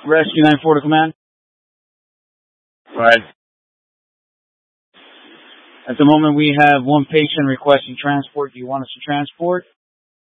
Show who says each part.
Speaker 1: Rescue 9-4 to command.
Speaker 2: Right.
Speaker 1: At the moment, we have one patient requesting transport. Do you want us to transport?